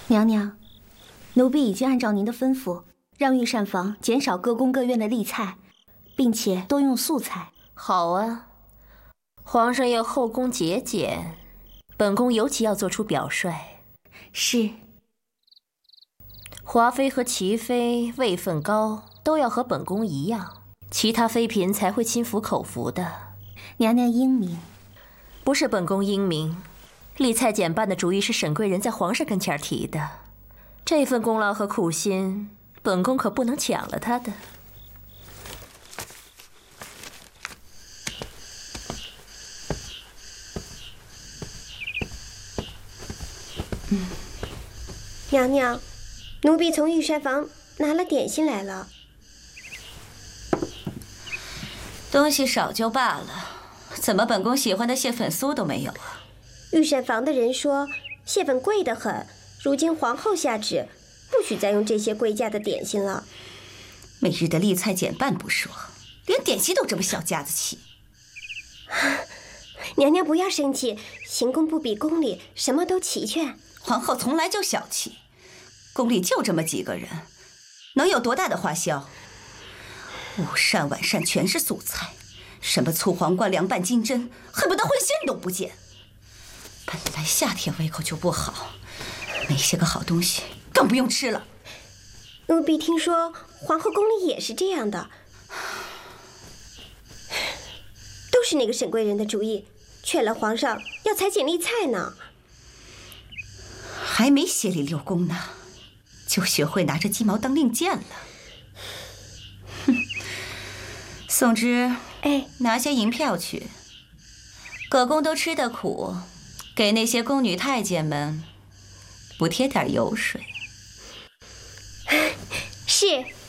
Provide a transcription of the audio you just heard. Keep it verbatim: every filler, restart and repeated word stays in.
娘娘，奴婢已经按照您的吩咐，让御膳房减少各宫各院的例菜，并且多用素菜。 好啊，皇上要后宫节俭，本宫尤其要做出表率。 是。 华妃和齐妃位分高，都要和本宫一样，其他妃嫔才会心服口服的。 娘娘英明。 不是本宫英明，例菜减半的主意是沈贵人在皇上跟前提的，这份功劳和苦心，本宫可不能抢了他的。 嗯，娘娘，奴婢从御膳房拿了点心来了。 东西少就罢了，怎么本宫喜欢的蟹粉酥都没有啊？ 御膳房的人说蟹粉贵得很，如今皇后下旨，不许再用这些贵价的点心了。 每日的例菜减半不说，连点心都这么小家子气。 娘娘不要生气，行宫不比宫里，什么都齐全。 皇后从来就小气，宫里就这么几个人，能有多大的花销？午膳晚膳全是素菜，什么醋黄瓜、凉拌金针，恨不得荤腥都不见。本来夏天胃口就不好，那些个好东西更不用吃了。 奴婢听说皇后宫里也是这样的，都是那个沈贵人的主意，劝了皇上要裁减例菜呢。 还没协理六宫呢，就学会拿着鸡毛当令箭了。哼，宋芝， 哎， 拿些银票去，各宫都吃得苦，给那些宫女太监们补贴点油水。 是。